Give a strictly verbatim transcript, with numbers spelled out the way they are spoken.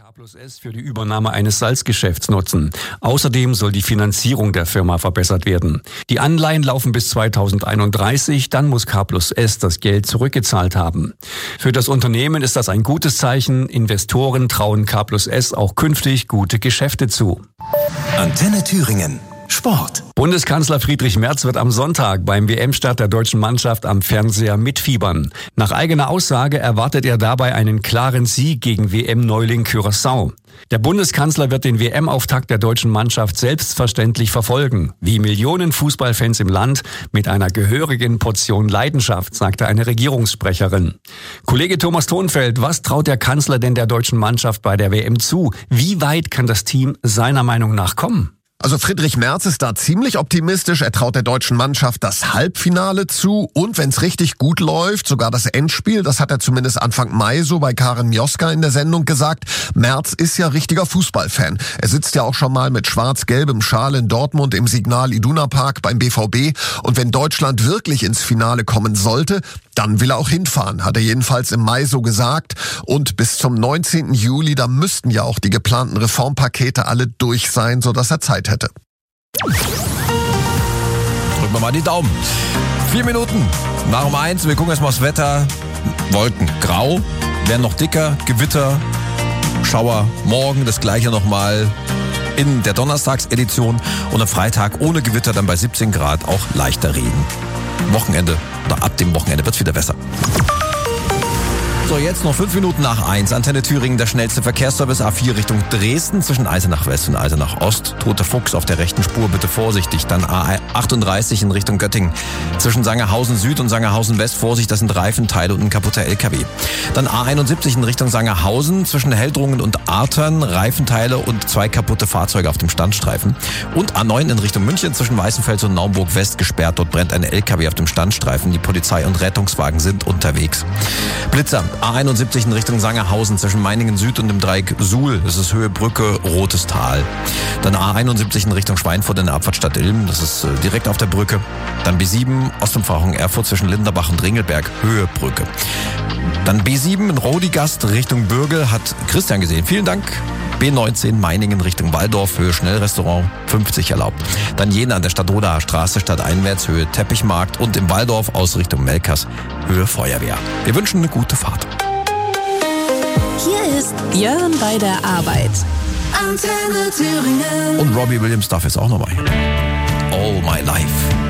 K plus S für die Übernahme eines Salzgeschäfts nutzen. Außerdem soll die Finanzierung der Firma verbessert werden. Die Anleihen laufen bis zweitausendeinunddreißig, dann muss K plus S das Geld zurückgezahlt haben. Für das Unternehmen ist das ein gutes Zeichen. Investoren trauen K plus S auch künftig gute Geschäfte zu. Antenne Thüringen. Sport. Bundeskanzler Friedrich Merz wird am Sonntag beim W M-Start der deutschen Mannschaft am Fernseher mitfiebern. Nach eigener Aussage erwartet er dabei einen klaren Sieg gegen W M-Neuling Curaçao. Der Bundeskanzler wird den W M-Auftakt der deutschen Mannschaft selbstverständlich verfolgen. Wie Millionen Fußballfans im Land mit einer gehörigen Portion Leidenschaft, sagte eine Regierungssprecherin. Kollege Thomas Thonfeld, was traut der Kanzler denn der deutschen Mannschaft bei der W M zu? Wie weit kann das Team seiner Meinung nach kommen? Also Friedrich Merz ist da ziemlich optimistisch. Er traut der deutschen Mannschaft das Halbfinale zu und wenn es richtig gut läuft, sogar das Endspiel. Das hat er zumindest Anfang Mai so bei Karin Mioska in der Sendung gesagt. Merz ist ja richtiger Fußballfan. Er sitzt ja auch schon mal mit schwarz-gelbem Schal in Dortmund im Signal Iduna Park beim B V B. Und wenn Deutschland wirklich ins Finale kommen sollte, dann will er auch hinfahren, hat er jedenfalls im Mai so gesagt. Und bis zum neunzehnten Juli, da müssten ja auch die geplanten Reformpakete alle durch sein, sodass er Zeit hätte. Drücken wir mal die Daumen. Vier Minuten nach um eins. Wir gucken erstmal aufs Wetter. Wolken grau, werden noch dicker, Gewitter, Schauer morgen, das gleiche nochmal in der Donnerstagsedition und am Freitag ohne Gewitter dann bei siebzehn Grad auch leichter Regen. Wochenende oder ab dem Wochenende wird's wieder besser. So, jetzt noch fünf Minuten nach eins. Antenne Thüringen, der schnellste Verkehrsservice A vier Richtung Dresden zwischen Eisenach West und Eisenach Ost. Toter Fuchs auf der rechten Spur, bitte vorsichtig. Dann A achtunddreißig in Richtung Göttingen. Zwischen Sangerhausen Süd und Sangerhausen West, Vorsicht, das sind Reifenteile und ein kaputter L K W. Dann A einundsiebzig in Richtung Sangerhausen zwischen Heldrungen und Artern, Reifenteile und zwei kaputte Fahrzeuge auf dem Standstreifen. Und A neun in Richtung München zwischen Weißenfels und Naumburg West gesperrt. Dort brennt ein L K W auf dem Standstreifen. Die Polizei und Rettungswagen sind unterwegs. Blitzer. A einundsiebzig in Richtung Sangerhausen zwischen Meiningen Süd und dem Dreieck Suhl. Das ist Höhe Brücke, Rotes Tal. Dann A einundsiebzig in Richtung Schweinfurt in der Abfahrtstadt Ilm. Das ist direkt auf der Brücke. Dann B sieben Ostumfahrung Erfurt zwischen Linderbach und Ringelberg. Höhe Brücke. Dann B sieben in Rodigast Richtung Bürgel hat Christian gesehen. Vielen Dank. B neunzehn Meiningen Richtung Waldorf, Höhe Schnellrestaurant, fünfzig erlaubt. Dann Jena an der Stadtrodaer Straße stadteinwärts, Höhe Teppichmarkt und im Waldorf aus Richtung Melkers, Höhe Feuerwehr. Wir wünschen eine gute Fahrt. Hier ist Björn bei der Arbeit. Antenne Thüringen. Und Robbie Williams darf jetzt auch noch mal. All My Life.